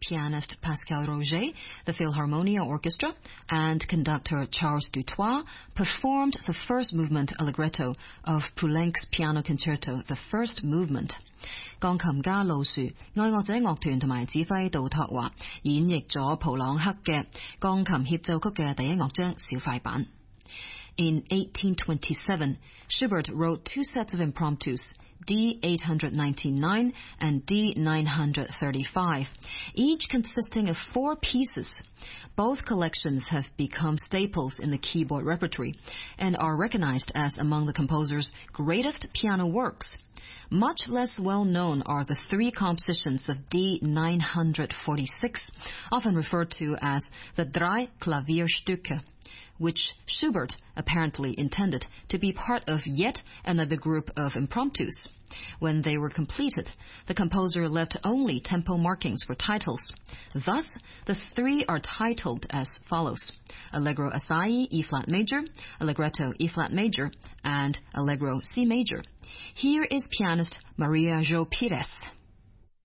pianist Pascal Roger, the Philharmonia Orchestra, and conductor Charles Dutoit performed the first movement allegretto of Poulenc's Piano Concerto, the first movement. 鋼琴家路樹、愛樂者樂團同埋指揮杜托華演繹咗普朗克嘅鋼琴協奏曲嘅第一樂章小快板。In 1827, Schubert wrote two sets of impromptus, D899 and D935, each consisting of 4 pieces. Both collections have become staples in the keyboard repertory and are recognized as among the composer's greatest piano works. Much less well known are the 3 compositions of D946, often referred to as the Drei Klavierstücke, which Schubert apparently intended to be part of yet another group of impromptus. When they were completed, the composer left only tempo markings for titles. Thus, the 3 are titled as follows: Allegro assai E-flat major, Allegretto E-flat major, and Allegro C major. Here is pianist Maria Jo Pires.